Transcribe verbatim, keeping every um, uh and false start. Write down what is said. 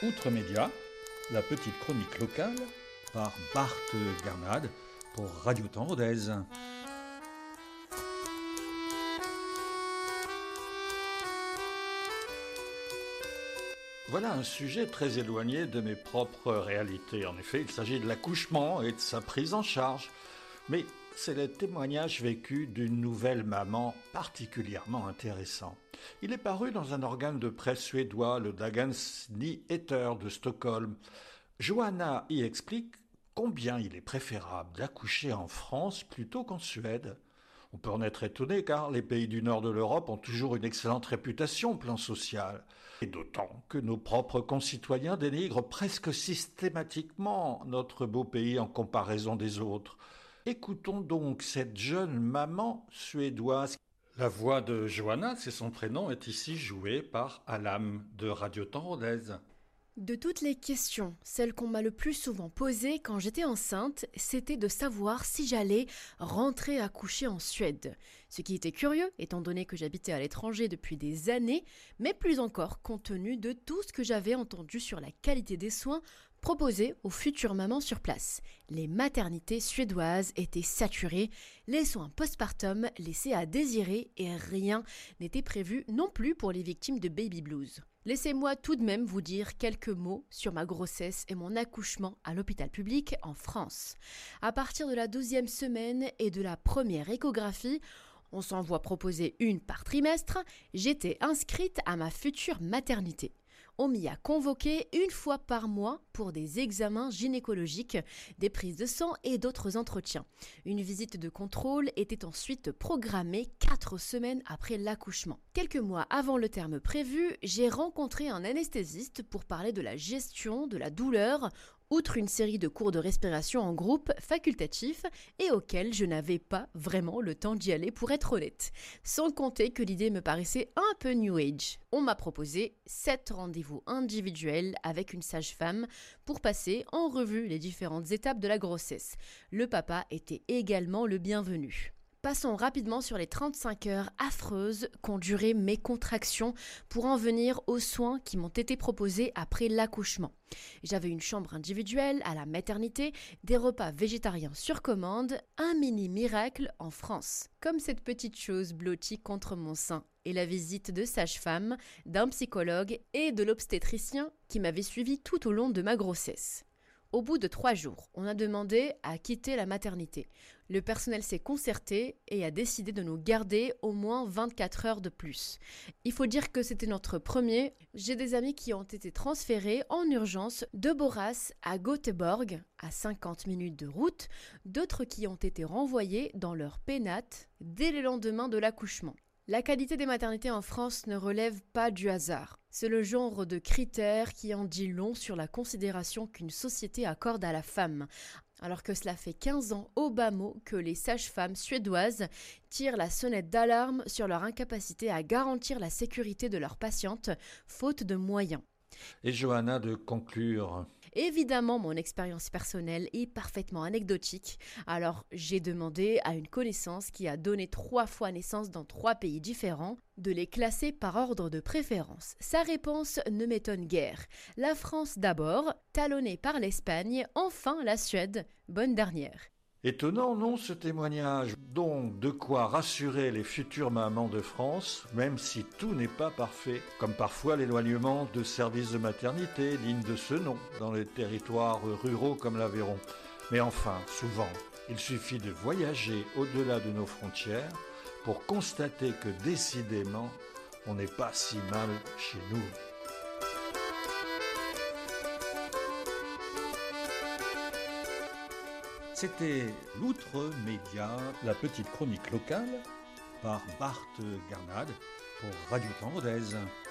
Outre-Média, la petite chronique locale par Bart Garnade pour Radio Temps Rodez. Voilà un sujet très éloigné de mes propres réalités. En effet, il s'agit de l'accouchement et de sa prise en charge. Mais c'est le témoignage vécu d'une nouvelle maman particulièrement intéressant. Il est paru dans un organe de presse suédois, le Dagens Nyheter de Stockholm. Johanna y explique combien il est préférable d'accoucher en France plutôt qu'en Suède. On peut en être étonné car les pays du nord de l'Europe ont toujours une excellente réputation au plan social. Et d'autant que nos propres concitoyens dénigrent presque systématiquement notre beau pays en comparaison des autres. Écoutons donc cette jeune maman suédoise. La voix de Johanna, c'est son prénom, est ici jouée par Alam de Radio Temps Rodez. De toutes les questions, celle qu'on m'a le plus souvent posée quand j'étais enceinte, c'était de savoir si j'allais rentrer accoucher en Suède. Ce qui était curieux, étant donné que j'habitais à l'étranger depuis des années, mais plus encore compte tenu de tout ce que j'avais entendu sur la qualité des soins proposés aux futures mamans sur place. Les maternités suédoises étaient saturées, les soins postpartum laissaient à désirer et rien n'était prévu non plus pour les victimes de baby blues. Laissez-moi tout de même vous dire quelques mots sur ma grossesse et mon accouchement à l'hôpital public en France. À partir de la douzième semaine et de la première échographie, on s'en voit proposer une par trimestre, j'étais inscrite à ma future maternité. On m'y a convoqué une fois par mois pour des examens gynécologiques, des prises de sang et d'autres entretiens. Une visite de contrôle était ensuite programmée quatre semaines après l'accouchement. Quelques mois avant le terme prévu, j'ai rencontré un anesthésiste pour parler de la gestion de la douleur, outre une série de cours de respiration en groupe facultatifs et auxquels je n'avais pas vraiment le temps d'y aller pour être honnête. Sans compter que l'idée me paraissait un peu new age. On m'a proposé sept rendez-vous individuels avec une sage-femme pour passer en revue les différentes étapes de la grossesse. Le papa était également le bienvenu. Passons rapidement sur les trente-cinq heures affreuses qu'ont duré mes contractions pour en venir aux soins qui m'ont été proposés après l'accouchement. J'avais une chambre individuelle à la maternité, des repas végétariens sur commande, un mini miracle en France. Comme cette petite chose blottie contre mon sein et la visite de sage-femme, d'un psychologue et de l'obstétricien qui m'avait suivi tout au long de ma grossesse. Au bout de trois jours, on a demandé à quitter la maternité. Le personnel s'est concerté et a décidé de nous garder au moins vingt-quatre heures de plus. Il faut dire que c'était notre premier. J'ai des amis qui ont été transférés en urgence de Borås à Göteborg, à cinquante minutes de route, d'autres qui ont été renvoyés dans leur pénate dès le lendemain de l'accouchement. La qualité des maternités en France ne relève pas du hasard. C'est le genre de critère qui en dit long sur la considération qu'une société accorde à la femme. Alors que cela fait quinze ans au bas mot que les sages-femmes suédoises tirent la sonnette d'alarme sur leur incapacité à garantir la sécurité de leurs patientes, faute de moyens. Et Johanna de conclure. Évidemment, mon expérience personnelle est parfaitement anecdotique, alors j'ai demandé à une connaissance qui a donné trois fois naissance dans trois pays différents de les classer par ordre de préférence. Sa réponse ne m'étonne guère. La France d'abord, talonnée par l'Espagne, enfin la Suède, bonne dernière. Étonnant, non, ce témoignage? Donc, de quoi rassurer les futures mamans de France, même si tout n'est pas parfait, comme parfois l'éloignement de services de maternité digne de ce nom dans les territoires ruraux comme l'Aveyron. Mais enfin, souvent, il suffit de voyager au-delà de nos frontières pour constater que décidément, on n'est pas si mal chez nous. C'était l'Outre-Média, la petite chronique locale, par Bart Garnade pour Radio Temps Rodez.